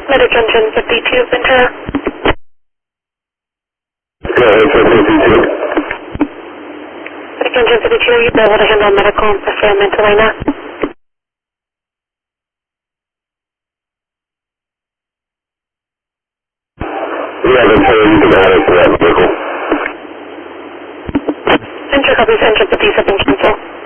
Medic Engine 52, Ventura. Go ahead, 52. Medic Engine 52, you'll be able to handle medical assessment right now. Yeah, Ventura, you can add it to that vehicle. Ventura copies, Engine 57, cancel.